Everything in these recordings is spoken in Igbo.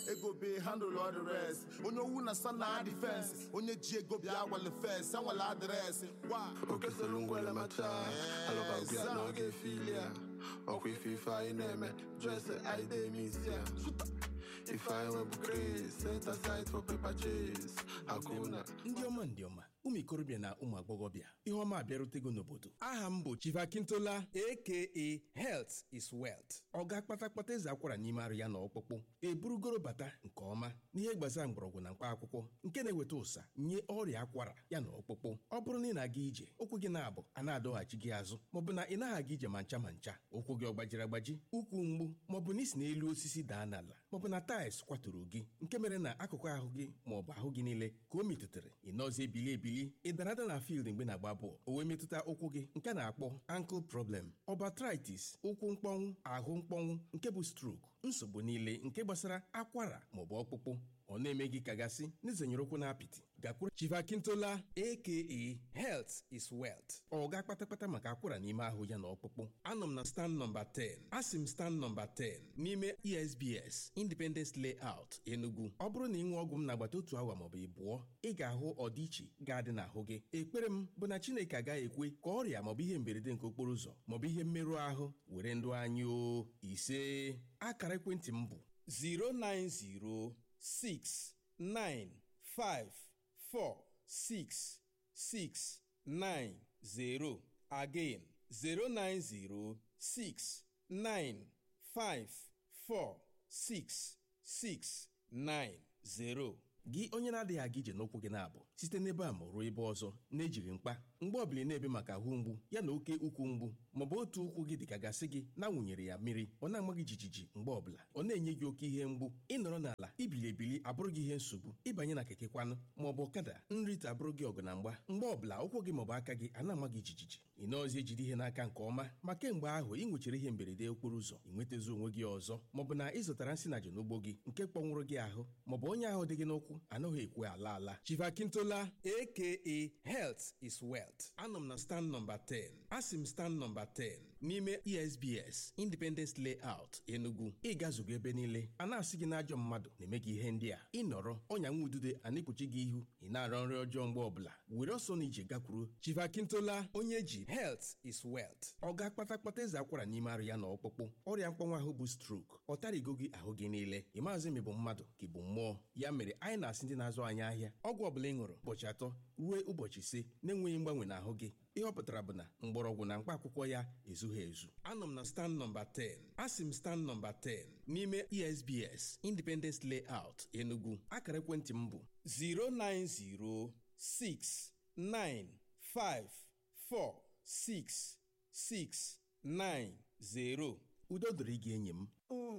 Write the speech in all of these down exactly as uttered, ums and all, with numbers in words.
ego be handle all the rest. Onye owu na sana defense, onye ji ego bia wale fence, and wale address. Wa. Okay, so lungwele macha. Aloba gya no ge filia. Okwe fifa ineme, dress it I de misia. If I were Bukri, set aside for paper chase. Hakuna. Ndị ọma ndị ọma, ụmụ ikorobịa na ụmụ agbọghọbịa, ihe ọma abịarutego n'obodo. Aha m bụ Chief Akintola aka Health is Wealth. Ọ ga-akpatakpata eze akwara n'ime arụ ya na ọkpụkpụ. Eburugoro bata nke ọma n'ihe gbasara mgbọrọgwụ na mkpa akwụkwọ nke na-eweta ụsa nye ọrịa akwara ya na ọkpụkpụ. Ọ bụrụ na ị na-aga ije, ụkwụ gị na-abụ a na-adọghachi gị azụ, maọbụ na ị naghị aga ije ma ncha ma ncha, ụkwụ gị ọ gbajiri agbaji, ụkwụ mgbu, maọbụ na isi n'elu osisi daa n'ala, maọbụ na taịls kwaturu gị nke mere na akụkụ ahụ gị maọbụ ahụ gị niile ka o metụtara ị nọzi ebili ebili ị dara ada na field mgbe na-agba bọọlụ o wee metụta ụkwụ gị nke na-akpọ ankle problem, osteoarthritis, ụkwụ mkpọnwụ, ahụ mkpọnwụ nke bụ stroke, nsogbu niile nke gbasara akwara maọbụ ọkpụkpụ ọ na-eme gị kagasị n'izenyere ụkwụ na apịtị gakwuru Chief Akintola aka Health is Wealth. Ọ ga-akpatakpata maka akwara n'ime ahụ ya na ọkpụkpụ. Anọ m na stand nọmba ten. Asị m stand nọmba ten n'ime E S B S Independence Layout Enugu. Ọ bụrụ na ị ṅụọ ọgwụ m n'agbata otu awa maọbụ ịbụọ, ị ga-ahụ ọdịiche ga-adị n'ahụ gị. Ekpere m bụ na Chineke agaghị ekwe ka ọrịa maọbụ ihe mberede nke okporo ụzọ maọbụ ihe mmerụ ahụ were ndụ anyị o. Ise akara ekwentị m bụ zero nine zero six nine five four six six nine zero. Again, zero nine zero six nine five four six six nine zero. Gị onye na-adịghị aga ije n'ụkwụ gị na-abụ site n'ebe a ma ruo ebe ọzọ na-ejighị mkpa mgbe ọbụla na-ebe maka ahụ mgbu ya na oke ukwu mgbu maọbụ otu ụkwụ gị dịka gasị gị na-awụnyere ya mmiri ọ na-ama gị jijiji mgbe ọbụla ọ na-enye gị oke ihe mgbu ịnọrọ n'ala ibili ebili abụrụ gị ihe nsogbu ịbanye na keke kwanụ maọbụ ọkada nrite abụrụ gị ọgụ na mgba mgbe ọbụla ụkwụ gị maọbụ aka gị a na-ama gị jijiji ị nọọzi ejide ihe n'aka nke ọma ma kemgbe ahụ ị nwechara ihe mberede okporo ụzọ ị nwetazi onwe gị ọzọ maọbụ na ị zụtara nsị na n'ugbo gị nke kpọnwụrụ gị ahụ maọbụ onye ahụ dị gị n'ụkwụ anaghị ekwe ala ala. Chief Akintola aka Health is Wealth. Anọ m na stand nọmba ten. Asị m stand nọmba ten n'ime E S B S Independence Layout Enugu. Ị gazugo ebe niile a na-asị gị n'ajọ mmadụ na-eme gị ihe ndị a ịnọrọ ọnya nwa udude a na-ekpuchi gị ihu ị na-arọ nri ọjọọ mgbe ọbụla were ọsọ na ije gakwuru Chief Akintola onye ji Health is Wealth. Ọ ga-akpatakpata eze akwara n'ime arụ ya na ọkpụkpụ ọrịa mkpọnwụ ahụ bụ stroke ọ tarigo gị ahụ gị niile ị maazị ma ị bụ mmadụ ka ị bụ mmụọ ya mere anyị na-asị ndị na-azụ anyị ahịa ọgwụ ọbụla ị ṅụrụ ụbọchị atọ ruo ụbọchị ise na-enweghị mgbanwe n'ahụ gị ihe ọ pụtara bụ na mgbọrọgwụ na mkpa akwụkwọ ya ezughị ezu. Anọ m na stand nọmba ten. Asị m stand nọmba ten n'ime E S B S Independence Layout Enugu. Akara ekwentị m bụ zero nine zero six nine five four six six nine zero. Udo dịrị gị enyi m.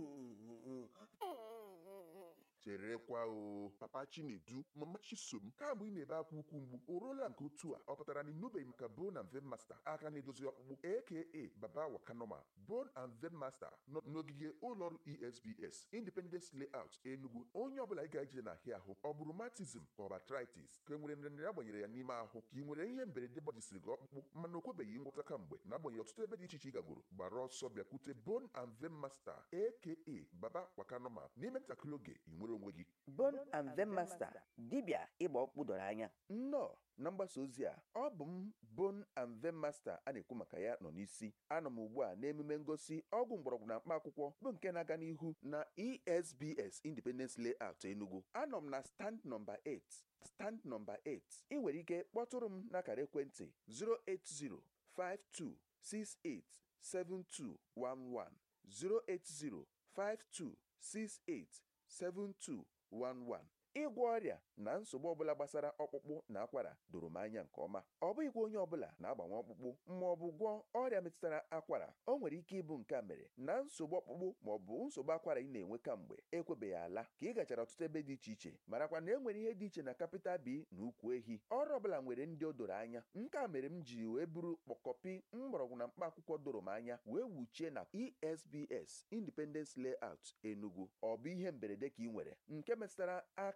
cherekwa o papa Chinedu mama Chisom kamgbe ị na-ebe akwa ukwu mgbu o ruola nke otu a ọ pụtara na ịnụbeghị maka Bone and Vein Master aka na-edozi ọkpụkpụ aka Baba Wakanoma. Bone and Vein Master nọ n'ogige ụlọọrụ E S B S Independence Layout Enugu. Onye ọbụla ị ga-eje n'ahịa ahụ ọ bụ rheumatism ka ọ bụ arthritis ka e nwere nrịanrịa agbanyere ya n'ime ahụ ka ị nwere ihe mberede gbajisiri gị ọkpụkpụ mana o kwebeghị ngwọta kamgbe na-agbanyeghị ọtụtụ ebe dị iche iche ị gagoro gbara ọsọ bịakwute Bone and Vein Master aka Baba Wakanoma n'ime ntakịrị oge ị nwere onwe gị. Bone and Vein Master dibịa ịgba ọkpụkpụ doro anya. Nnọọ na mgbasa ozi a ọ bụ m Bone and Vein Master a na-ekwu maka ya nọ n'isi. Anọ m ugbu a n'emume ngosi ọgwụ mgbọrọgwụ na mkpa akwụkwọ bụ nke na-aga n'ihu na E S B S Independence Layout Enugu. Anọ m na stand nọmba eight. Stand nọmba eight. Ị nwere ike kpọtụrụ m n'akara ekwentị zero eight zero five two six eight seven two one one zero eight zero five two six eight seven two one one. Ịgwọ ọrịa na nsogbu ọbụla gbasara ọkpụkpụ na akwara doro m anya nke ọma. Ọ bụghịkwa onye ọbụla na-agbanwe ọkpụkpụ ma ọ bụ gwọọ ọrịa metụtara akwara. O nwere ike ịbụ nke a mere na nsogbu ọkpụkpụ ma ọ bụ nsogbu akwara ị na-enwe kamgbe ekwebeghị ala ka ị gachara ọtụtụ ebe dị iche iche marakwa na e nwere ihe dị iche na capital B na ukwu ehi. Ọrụ ọbụla nwere ndị o doro anya. Nke a mere m ji wee buru kpọkọpi mgbọrọgwụ na mkpa akwụkwọ doro m anya wee wuchie na E S B S Independence Layout Enugu. Ọ bụ ihe mberede ka ị nwere nke metụtara aka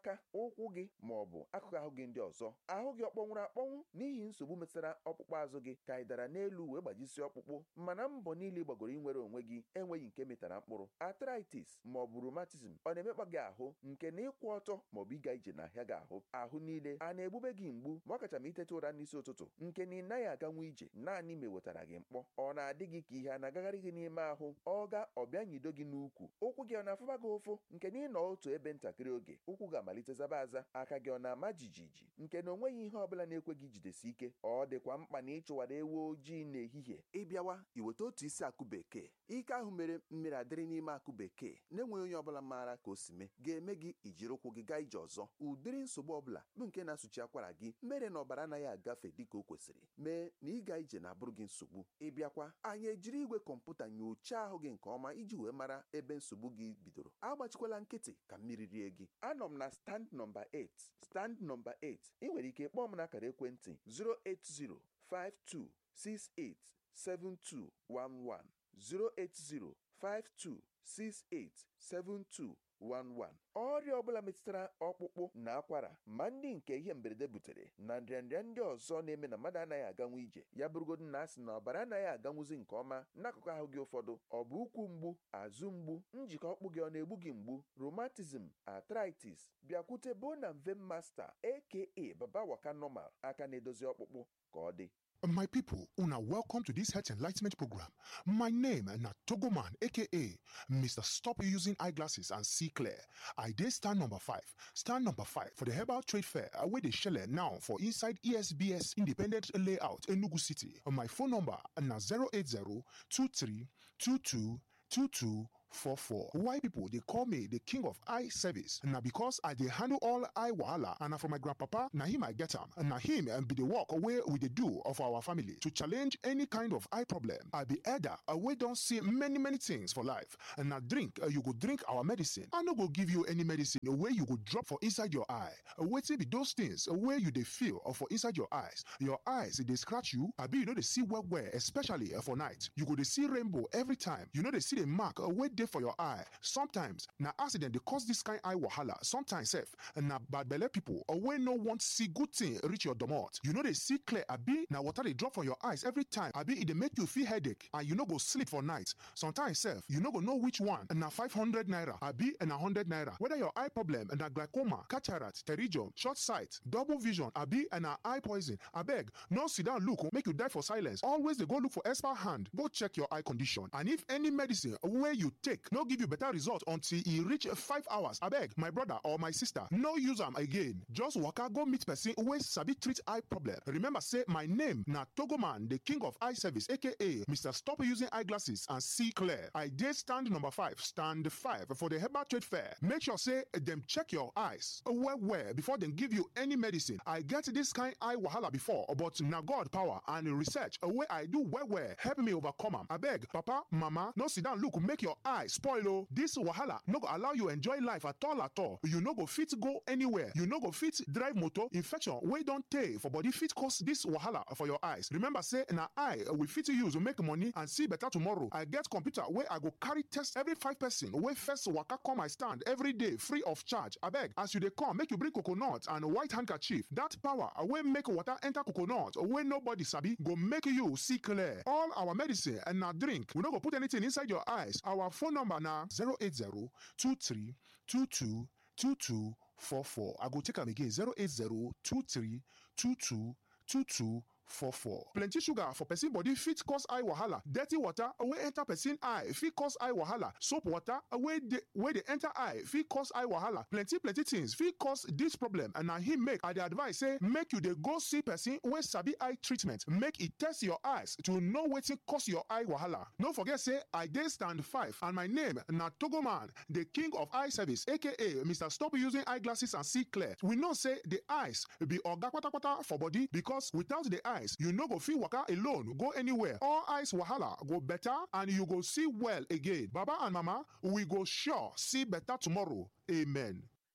aka ụkwụ gị ma ọ bụ akụkụ ahụ gị ndị ọzọ ahụ gị ọkpọnwụrụ akpọnwụ n'ihi nsogbu metụtara ọkpụkpụ azụ gị ka ị dara n'elu wee gbajisi ọkpụkpụ mana mbọ niile gbagoro inwere onwe gị enweghị nke metara mkpụrụ arthritis ma ọ bụ rheumatism ọ na-emekpa gị ahụ nke na ịkwụ ọtọ ma ọ bụ ịga ije n'ahịa gị ahụ ahụ niile a na-egbube gị mgbu ma ọ kacha ma iteta ụra n'isi ụtụtụ nke na ị naghị aganwu ije naanị ma ewetara gị mkpọ ọ na-adị gị ka ihe a na-agagharị gị n'ime ahụ ọ ga ọbịa nyido gị n'ukwu ụkwụ gị ọ na-afụba gị ụfụ nke na ịnọ otu ebe ntakịrị oge ụkwụ ga-amalite zaba aza aka gị ọ na-ama jijiji nke na onweghị ihe ọbụla na-ekwe gị jidesi ike ọ dịkwa mkpa na ịchụwara ewu ojii n'ehihie ịbịawa iweta otu isi akụ bekee ike ahụ mere mmiri adịrị n'ime akụ bekee na-enweghị onye ọbụla maara ka o si mee ga-eme gị ijiri ụkwụ gị gaa ije ọzọ ụdịrị nsogbu ọbụla bụ nke na-asụchi akwara gị mere na ọbara anaghị agafe dịka o kwesịrị mee na ịga ije na-abụrụ gị nsogbu ịbịakwa anyị ejiri igwe kọmputa nyochaa ahụ gị nke ọma iji wee mara ebe nsogbu gị bidoro agbachikwala nkịtị ka mmiri rie gị anọ m na stand nọmba eight stand nọmba eight ị nwere ike kpọọ m n'akara ekwentị zero eight zero five two six eight seven two one one zero eight zero five two six eight seven two one one ọrịa ọbụla metụtara ọkpụkpụ na akwara ma ndị nke ihe mberede butere na nrịanrịa ndị ọzọ na-eme na mmadụ anaghị aganwu ije ya bụrụgodu na asị na ọbara anaghị aganwuzi nke ọma n'akụkụ ahụ gị ụfọdụ ọ bụ ụkwụ mgbu azụ mgbu njikọ ọkpụ gị ọ na-egbu gị mgbu rheumatism arthritis bịakwute Bone and Vein Master aka Baba Waka Normal aka na-edozi ọkpụkpụ ka ọ dị. My people, una welcome to this health enlightenment program. My name na Togoman, aka Mister Stop Using Eyeglasses and See Clear. I did stand number five. Stand number five for the Herbal Trade Fair where they shell now for inside E S B S Independent Layout Enugu City. My phone number na zero eight zero two three two two two two four four. Why people they call me the king of eye service? Now because I they handle all eye wahala and na from my grandpapa, na him I get him. And na him and be the work away with the do of our family to challenge any kind of eye problem. I be elder, we don't see many many things for life. And now drink, uh, you go drink our medicine. I no go give you any medicine where you go drop for inside your eye. Uh, wait till be those things uh, where you they feel or for inside your eyes. Your eyes they scratch you. I be you know they see well where especially uh, for night. You go they see rainbow every time. You know they see the mark uh, where for your eye. Sometimes na accident they cause this kind eye wahala. Sometimes self na bad belle people or when no want see good thing reach your domot. You know they see clear abi na water they drop from your eyes every time. Abi it they make you feel headache and you no go sleep for night. Sometimes self you no go know which one na five hundred naira abi and a hundred naira. Whether your eye problem and a glaucoma, cataract, pterygium, short sight, double vision abi and a eye poison. Abeg no sit down look make you die for silence. Always they go look for expert hand. Go check your eye condition and if any medicine where you take no give you better result until e reach five hours. Abeg, my brother or my sister, no use am again. Just waka go meet person wey sabi treat eye problem. Remember say my name na Togoman, the king of eye service, aka Mister Stop Using Eyeglasses and See Clear. I dey stand number five, stand five for the Herbal Trade Fair. Make sure say dem check your eyes well well before dem give you any medicine. I get this kind eye wahala before, but na God power and research wey I do well well help me overcome am. Abeg, papa, mama, no sit down look make your eye spoil o. This wahala no go allow you enjoy life at all at all. You no go fit go anywhere. You no go fit drive motor. Infection wey don tey for body fit cause this wahala for your eyes. Remember say na eye we fit use to make money and see better tomorrow. I get computer wey I go carry test every five person wey first waka come my stand every day free of charge. Abeg, as you dey come make you bring coconut and white handkerchief. That power wey make water enter coconut wey nobody sabi go make you see clear. All our medicine and na drink. We no go put anything inside your eyes. Our phone number na zero eight zero two three two two two two four four. I go take am again zero eight zero two three two two two two four four. Plenty sugar for person body fit cause eye wahala. Dirty water wey enter person eye fit cause eye wahala. Soap water wey dey wey dey enter eye fit cause eye wahala. Plenty plenty things fit cause this problem and na him make I dey advise say make you dey go see person wey sabi eye treatment. Make e test your eyes to know wetin cause your eye wahala. No forget say I dey stand five and my name na Togoman, the king of eye service, aka Mister Stop Using Eyeglasses and See Clear. We know say the eyes be oga kpatakpata for body because without the eye you no go fit waka alone go anywhere. All eyes wahala go better and you go see well again. Baba and mama, we go sure see better tomorrow. Amen.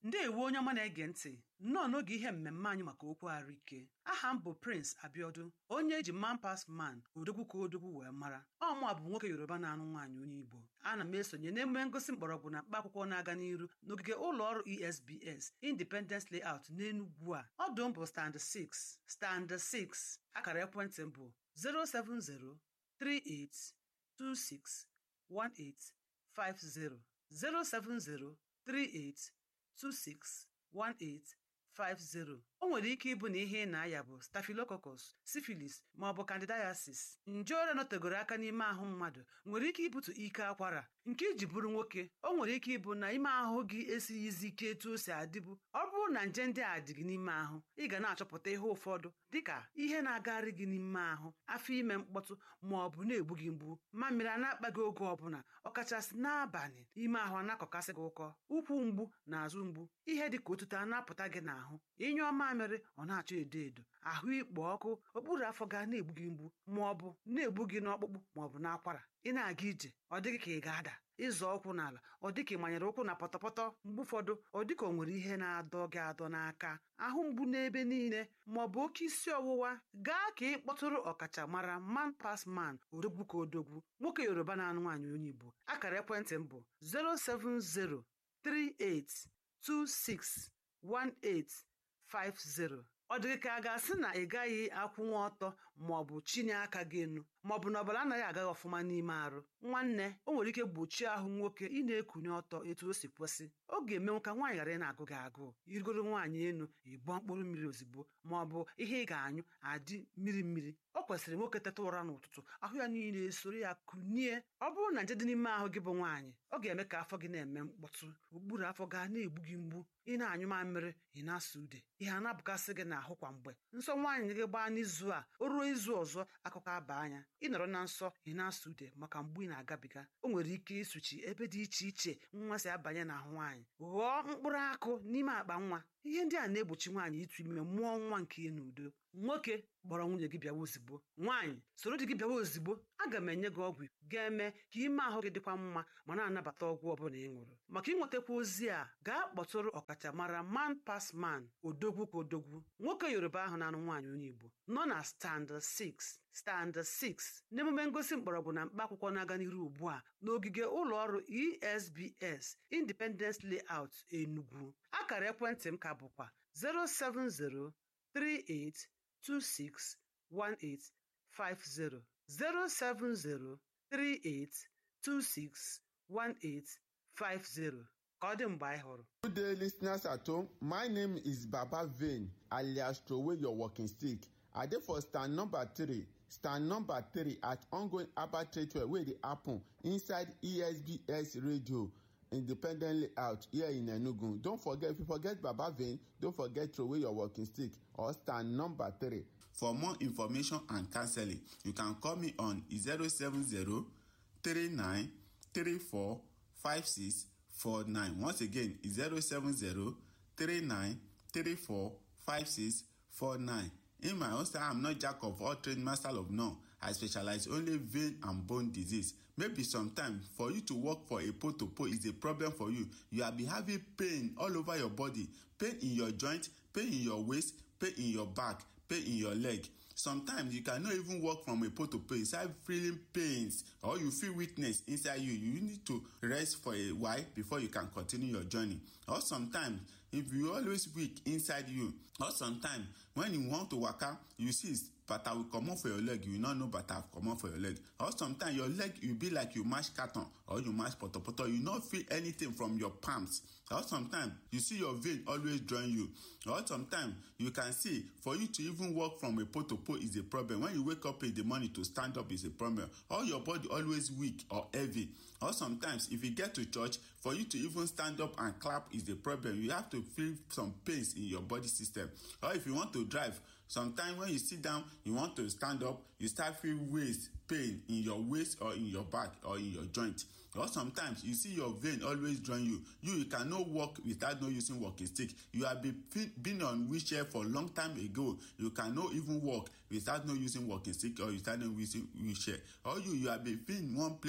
ndeewo onye ọma na-ege ntị nnọọ n'oge ihe mmemme anyị maka okwu ahụike. Aha m bụ Prince Abiodun, onye eji man pas man odogwu ka odogwu wee mara. Ọmụ a bụ nwoke Yoruba na-anụ nwaanyị onye Igbo. Ana m esonye n'emume ngosi mgbọrọgwụ na mkpa akwụkwọ na-aga n'iru n'ogige ụlọ ọrụ E S B S Independence Layout n'Enugwu a. Ọdụ m bụ stand six stand six. Akara ekwentị m bụ zero seven zero three eight two six one eight five zero zero seven zero three eight two six one eight five zero. O nwere ike ịbụ na ihe ị na-aya bụ Staphylococcus, syphilis ma ọ bụ candidiasis. Nje ọrịa nọtegoro aka n'ime ahụ mmadụ nwere ike ibute ike akwara. Nke iji bụrụ nwoke, o nwere ike ịbụ na ime ahụ gị esighịzi ike etu o si adịbu. Ọ bụrụ na nje ndị a dị gị n'ime ahụ, ị ga na-achọpụta ihe ụfọdụ dịka ihe na-agagharị gị n'ime ahụ, afọ ime mkpọtụ ma ọ bụ na-egbu gị mgbu, mamịrị a na-akpa gị oge ọbụla, ọkachasị n'abalị, ime ahụ a na-akọkasị gị ụkọ, ụkwụ mgbu na azụ mgbu, ihe dịka otuto a na-apụta gị n'ahụ, ịnyụ mamịrị ọ na-achọ edo edo, ahụ ikpo ọkụ, okpuru afọ ga na-egbu gị mgbu ma ọ bụ na-egbu gị n'ọkpụkpụ ma ọ bụ n'akwara. Ị na-aga ije ọ dịghị ka ị ga-ada, ịzọ ụkwụ n'ala ọ dị ka ị manyere ụkwụ na pọtọpọtọ, mgbe ụfọdụ ọ dị ka o nwere ihe na-adọ gị adọ n'aka, ahụ mgbu n'ebe niile ma ọ bụ oke isi ọwụwa. Gaa ka ị kpọtụrụ ọkachamara man pas man odogwu ka odogwu, nwoke Yoruba na-anụ nwaanyị onye Igbo. Akara ekwentị m bụ zero seven zero three eight two six one eight five zero. Ọ dịghị ka a ga-asị na ị gaghị akwụnwa ọtọ ma ọ bụ chinye aka gị enu ma ọ bụ na ọbara anaghị agaghị ọfụma n'ime arụ. Nwanne, o nwere ike gbochie ahụ nwoke ị na-ekunye ọtọ etu o si kwesị. Ọ ga-emenwu ka nwaanyị ghara ị na-agụ gị agụụ, irigoro nwaanyị enu ịgbọ mkpụrụ mmiri ozugbo ma ọ bụ ihe ị ga-anyụ adị mmiri mmiri. O kwesịrị nwoke teta ụra n'ụtụtụ ahụ ya niile esoro ya kunie. Ọ bụrụ na nje dị n'ime ahụ gị bụ nwaanyị, ọ ga-eme ka afọ gị na-eme mkpọtụ, okpuru afọ gaa na-egbu gị mgbu, ị na-anyụ mamịrị, ị na-asa ude, ihe a na-abụkasị gị n'ahụ kwa mgbe. Nsọ nwaanyị gị gbaa n'izu a, o ruo izu ọzọ akụkọ aba anya, ị nọrọ na nsọ ị na-asa ude maka mgbu ị na-agabiga. O nwere ike ịsụchi ebe dị iche iche nwa si abanye n'ahụ nwaanyị, ghọọ mkpụrụ akụ n'ime akpa nwa. Ihe ndị a na-egbochi nwaanyị ịtụ ime mụọ nwa nke ya n'udo. Nwoke, kpọrọ nwunye gị bịawa ozugbo. Nwaanyị, soro di gị bịawa ozugbo. Aga m enye gị ọgwụ ga-eme ka ime ahụ gị dịkwa mma ma na-anabata ọgwụ ọbụla ị ṅụrụ. Maka ịnwetakwa ozi a, gaa kpọtụrụ ọkachamara man pas man odogwu ka odogwu, nwoke Yoruba ahụ na-anụ nwaanyị onye Igbo, nọ na stand six stand six n'emume ngosi mgbọrọgwụ na mkpa akwụkwọ na-aga n'iru ugbu a n'ogige ụlọ ọrụ E S B S Independence Layout Enugu. Akara ekwentị m ka bụkwa zero seven zero three eight two six one eight five zero zero seven zero three eight two six one eight five zero. Ka ọ dị mgbe anyị hụrụ. Good day, listeners at home. My name is Baba Vane, alias Throwaway Your Walking Stick. I dey for stand number three stand number three at ongoing Aba Trade Fair wey dey happen inside E S B S Radio Independent Layout here in Enugu. Don't forget, if you forget Baba Vane, don't forget Throwaway Your Walking Stick or stand number three. For more information and counseling, you can call me on zero seven zero three nine three four five six four nine. Once again, zero seven zero three nine three four five six four nine. In my own style, I'm not jack of all trade, master of none. I specialize only vein and bone disease. Maybe sometimes for you to work for a pole to pole is a problem for you. You have been having pain all over your body, pain in your joint, pain in your waist, pain in your back, pain in your leg. Sometimes you cannot even walk from a pole to pole. You start feeling pains or you feel weakness inside you. You need to rest for a while before you can continue your journey. Or sometimes if you always weak inside you, or sometimes when you want to waka, you see bata will come off for your leg, you will not know bata will come off for your leg. Or sometimes your leg will be like you mash carton or you mash potopoto, you not feel anything from your palms. Or sometimes you see your vein always drawing you. Or sometimes you can see for you to even walk from a pole to pole is a problem. When you wake up in the morning to stand up is a problem. Or your body always weak or heavy. Or sometimes if you get to church, for you to even stand up and clap is a problem. You have to feel some pains in your body system. Or if you want to drive, sometimes when you sit down, you want to stand up, you start feeling waist pain in your waist or in your back or in your joint. Or sometimes you see your vein always drawing you. You, you cannot walk without not using walking stick. You have been, been on wheelchair for a long time ago. You cannot even walk without not using walking stick or without not using wheelchair. Or you, you have been in one place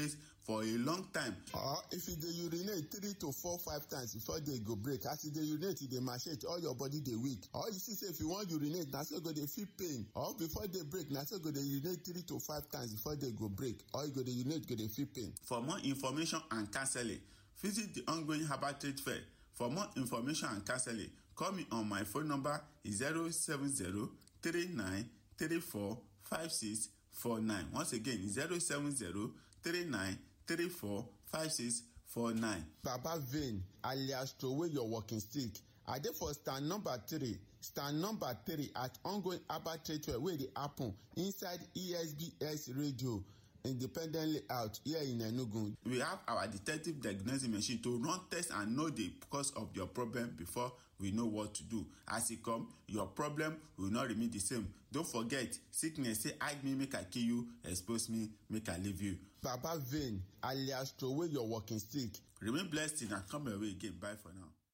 for a long time. Or if you dey urinate three to four five times before day go break, as you dey urinate you dey machete, all your body dey weak. Or you see say if you wan urinate na so you go dey feel pain. Or before day break na so you go dey urinate three to five times before day go break. Or you go dey urinate go dey feel pain. For more information and counseling, visit the ongoing herbal trade fair. For more information and counseling, call me on my phone number zero seven zero three nine three four five six four nine. Once again, zero seven zero three nine three four five six four nine. Baba Vein alias throway your walking stick. I dey for stand number three. Stand number three at ongoing herbal trade fair wey dey happen inside E S B S radio. Independently out here in Enugu. We have our detective diagnostic machine to run tests and know the cause of your problem before we know what to do. As e come, your problem will not remain the same. Don't forget, sickness say hide me make I kill you, expose me make I leave you. Baba Vein alias throway your walking stick. Remain blessed and come away again. Bye for now.